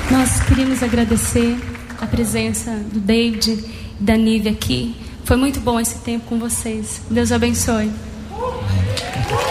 Nós queríamos agradecer a presença do David e da Nívia aqui. Foi muito bom esse tempo com vocês. Deus abençoe.